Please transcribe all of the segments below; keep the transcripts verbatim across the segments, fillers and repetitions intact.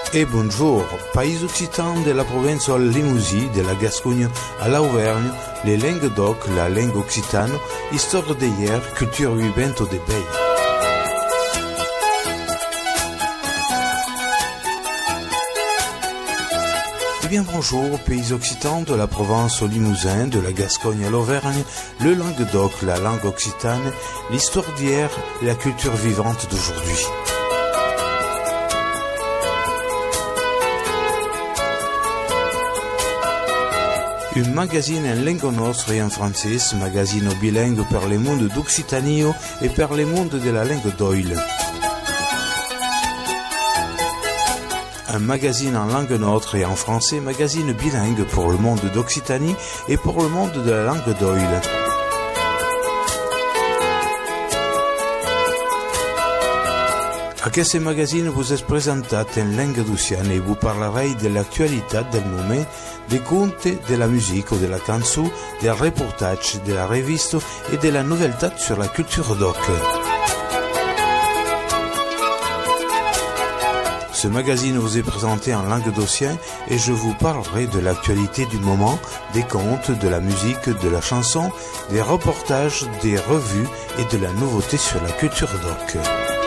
Et bonjour, pays occitan de la province al Limousin, de la Gascogne à l'Auvergne, les langues d'oc, la langue occitane, histoire d'hier, culture vivante des pays. Eh bien bonjour, pays occitans de la province au Limousin, de la Gascogne à l'Auvergne, le Languedoc, la langue occitane, l'histoire d'hier et la culture vivante d'aujourd'hui. Un magazine en langue nostra et en français, magazine bilingue per le monde d'Occitanie et per le monde de la langue d'Oil. Un magazine en langue nôtre et en français, magazine bilingue pour le monde d'Occitanie et pour le monde de la langue d'Oil. Aquest magazine vous est présenté en langue d'Occitanie et vous parlerez de l'actualité del moment, des contes, de la musique ou de la chanson, des reportages, de la reviste et de la nouvelle date sur la culture d'oc. Ce magazine vous est présenté en langue d'Occitanie et je vous parlerai de l'actualité du moment, des contes, de la musique, de la chanson, des reportages, des revues et de la nouveauté sur la culture d'oc.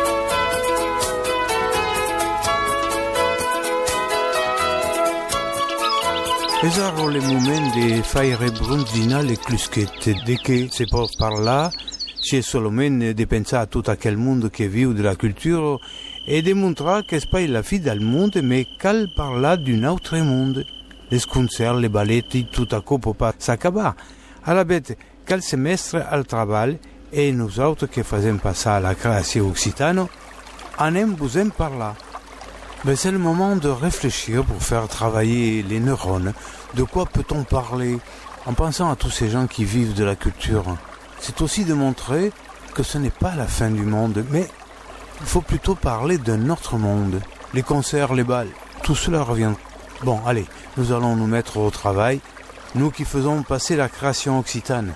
Es ara le moment de faire bronzina le clusquette, de que se pot parlar, c'est seulement de pensar a tout aquel monde qui viu de la culture et de montrer que c'est pas la fi del monde, mais cal parlar d'un autre monde. Les concerts, les ballets, tout à coup peut pas s'acabar. À la bête, cal semestre al travail, et nous autres qui faisons passer à la création occitane, anem vous en parler. Mais c'est le moment de réfléchir pour faire travailler les neurones. De quoi peut-on parler en pensant à tous ces gens qui vivent de la culture? C'est aussi de montrer que ce n'est pas la fin du monde, mais il faut plutôt parler d'un autre monde. Les concerts, les bals, tout cela revient. Bon, allez, nous allons nous mettre au travail, nous qui faisons passer la création occitane.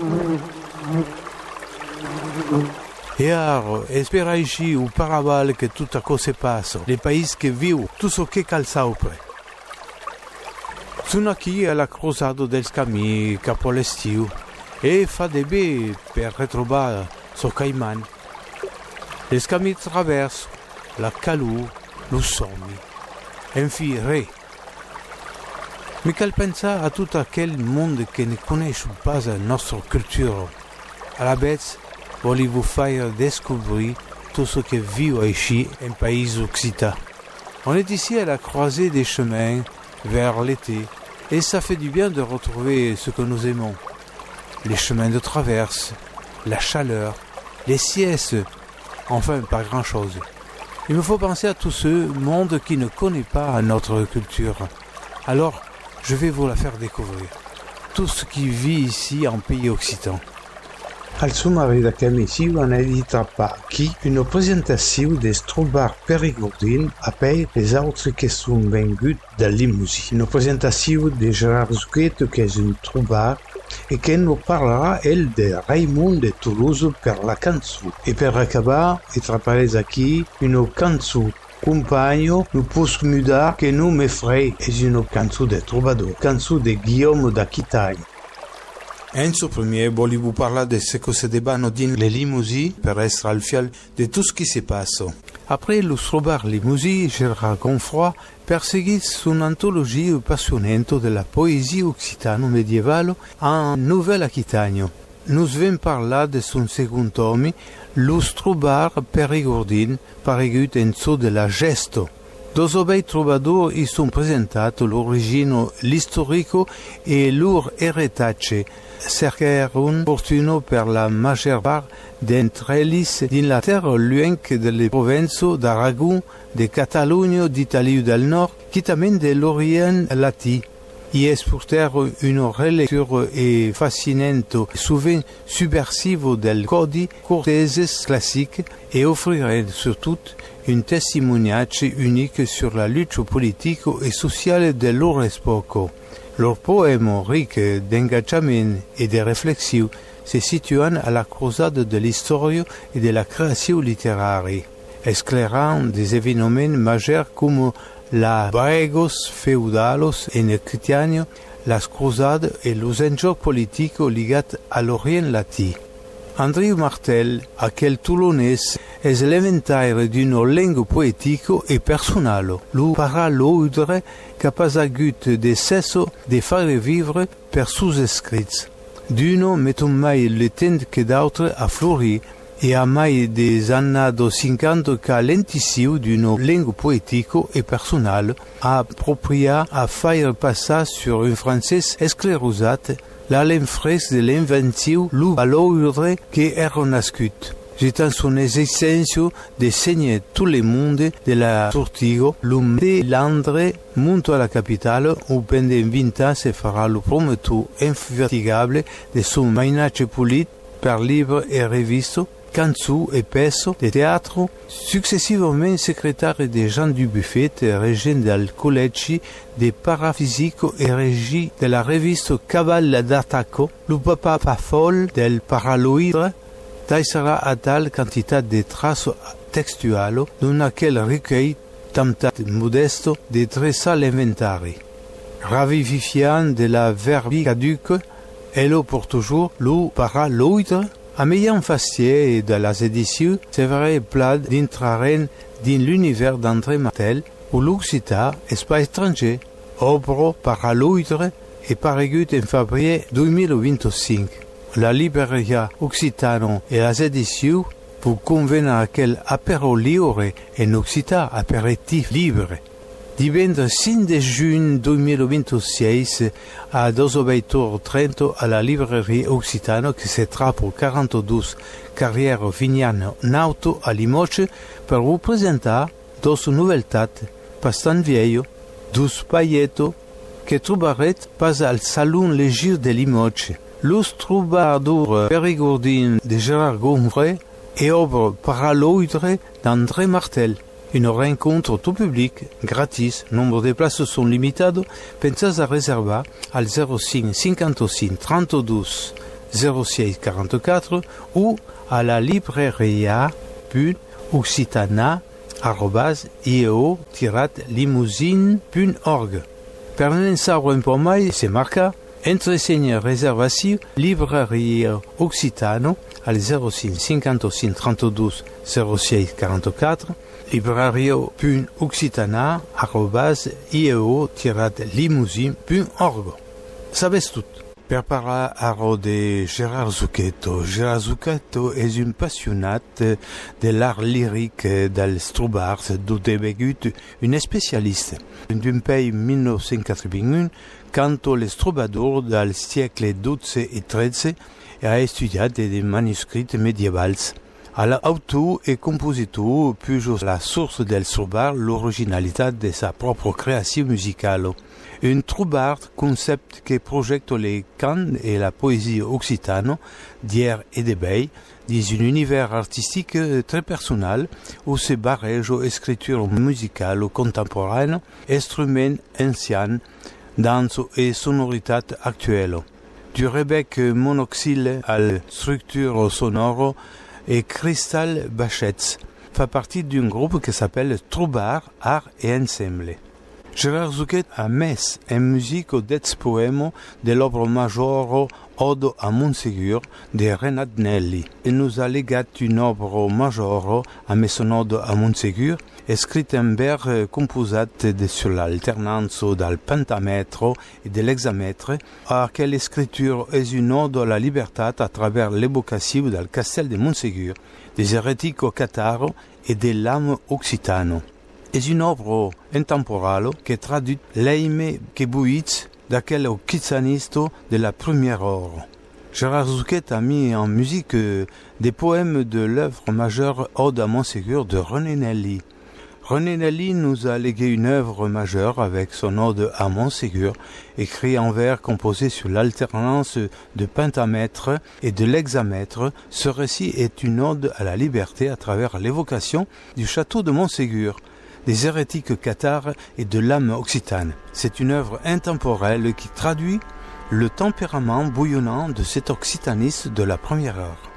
Et alors, espera ici ou paraval que tout à coup se passe, les pays qui vivent, tout ce qui calça auprès. Sono qui à la crosado dels camis capo l'estiu e fa de bé per retrobar so caiman. Les camis traversent la calou, lo somni, enfi re. Mais cal pensa a tout aquel monde qui ne connaît pas notre culture. À la bête, voulez-vous faire découvrir tout ce qui vit ici en pays occitan. On est ici à la croisée des chemins vers l'été et ça fait du bien de retrouver ce que nous aimons. Les chemins de traverse, la chaleur, les siestes, enfin pas grand-chose. Il me faut penser à tout ce monde qui ne connaît pas notre culture. Alors, je vais vous la faire découvrir. Tout ce qui vit ici en pays occitan. Al summari d'aquest missiu han editat aquí una presentació des trobar Perigordin a pell les autres qui sont venguts de Limousin. Una presentació de Gérard Zucchetto, que és un trobar, et qui nous parlera, elle, de Raymond de Toulouse per la cançó. Et per acabar, he traparés aquí una cançó compagno, no posso mudar que não me frei, és una cançó de trobador, cançó de Guillaume d'Aquitaine. Enzo premier, voulez vous parler de ce que se débat dans les Limousin pour être al fiel de tout ce qui se passe. Après le trobar Limousin, Gérard Gonfroy perseguit son anthologie passionnante de la poésie occitane médiévale en Nouvelle-Aquitaine. Nous venons parler de son second tome, Los trobar Perigordin, paregut en so de la gesto. Dos obei trovadors y sont presentat l'origine, l'historico et leur héritage. Cercaron fortuno per la majeure part d'entre ells din la terre luenc de les provinces d'Aragon, de Catalunya, d'Italie del Nord, qui t'amène de l'Orient latí. Y es pourtant une relecture et fascinante, souvent subversive del codi cortéses classique et offrirait surtout un témoignage unique sur la lutte politique et sociale de leur époque. Leurs poèmes riches d'engagement et de réflexion se situent à la croisade de l'histoire et de la création littéraire, éclairant des événements majeurs comme la Bregos Feudalos en Aquitania, las Cruzades e los enjocs politici ligats a l'Orient Latí. Andreu Martel, aquel toulonès, es l'inventaire d'une langue poétique et personnelle, lu paraloidre capaç agut de cesso de faire vivre per sus escrits. D'uno meton mai le temps que d'autre a florir, et a mai des annados cinquanta ca lenticiu d'une langue poétique et personnelle, a appropriat a faire passar sur un francès esclerosat la langue fresque de l'inventiu lu valoure que era nascut. Jetant son existencio de segner tout le monde de la Sortigo, l'homme de Landre monte à la capitale où pendant vingt ans se fera le promoteur infatigable de son mainatge polit per livre et reviste, cançons et peces de théâtre, successivement secrétaire des gens du buffet et régent del collège de paraphysique et régie de la reviste Cabal d'Ataco, le papa folle del paraloïdre, taillera à telle quantité de traces textuelles d'un aquel recueil tamtat modeste de tressa l'inventaire. Ravivifiant de la verbi caduque, elle pour toujours le paraloïdre, a meilleur fastier de las éditions, c'est vrai plat d'intraren dans l'univers d'André Martel, où l'Occitan est pas étranger, œuvre paraloïdre et paregut en février deux mille vingt-cinq. La Libreria Occitano et las éditions vous conviennent à quel apéro libre en Occitan apéritif libre. Divendres cinq de juin deux mille vingt-six à deux heures trente à la Librairie Occitano qui se trouve pour quarante-deux Carrière Vignano Nauto à Limoges pour vous présenter deux nouvelles dates bastant vieilles, deux paillettes que trouverez pas al Salon Légir de Limoges. Los troubadours périgourdins de Gérard Gombré et œuvre paraloïdre d'André Martel. Une rencontre tout public, gratis, nombre de places sont limitées, pensez à réserver al zéro cinq cinquante-cinq trente-deux zéro six quarante-quatre ou à la libreria punt occitana arobase i e o tiret limousine punt org. Per ne savoir un peu mai, c'est marqué entresegna réservation Libreria Occitano al zéro cinq cinquante-cinq trente-deux zéro six quarante-quatre librario punt occitana arobase i e o tiret limousine punt org. Sabes tout. Per parlar ara de Gérard Zucchetto. Gérard Zucchetto és un passionat de l'art lyrique dels trobards, d'où devenut un spécialiste. D'un pays mille neuf cent quatre-vingt-un, quand les troubadours del siècle douze et treize a estudiat des manuscrits médiévals. À l'auteur et compositeur puge la source del trobar l'originalité de sa propre création musicale. Un troubard concept que projette les cants et la poésie occitane d'hier et de veille dans un univers artistique très personnel où se barrage écriture musicale contemporaine, instruments anciens, danse et sonorité actuelle. Du rebec monoxyle à la structure sonore et Crystal Bachets fait partie d'un groupe qui s'appelle Troubard, Art et Ensemble. Gérard Zucchetto a mis en musique des poèmes de l'œuvre majeure Ode à Montségur de Renat Nelli. Il nous a légué une œuvre majeure à son Ode à Montségur, écrite en vers composée sur l'alternance del pentamètre et de l'hexamètre, à laquelle l'écriture est une ode à la liberté à travers l'évocation del castel de Montségur, des hérétiques cathares et de l'âme occitane. C'est une œuvre intemporale qui traduit l'aimé que buit d'aquel occitaniste de la première heure. Gérard Zucchetto a mis en musique des poèmes de l'œuvre majeure Ode à Montségur de René Nelli. René Nelli nous a légué une œuvre majeure avec son Ode à Montségur, écrit en vers composé sur l'alternance de pentamètre et de l'hexamètre. Ce récit est une ode à la liberté à travers l'évocation du château de Montségur, des hérétiques cathares et de l'âme occitane. C'est une œuvre intemporelle qui traduit le tempérament bouillonnant de cet occitaniste de la première heure.